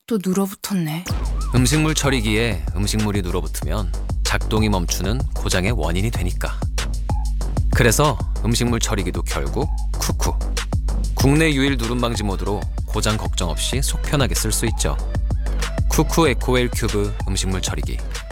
또 눌어붙었네. 음식물 처리기에 음식물이 눌어붙으면 작동이 멈추는 고장의 원인이 되니까. 그래서 음식물 처리기도 결국 쿠쿠. 국내 유일 누름 방지 모드로 고장 걱정 없이 속 편하게 쓸 수 있죠. 쿠쿠 에코웰 큐브 음식물 처리기.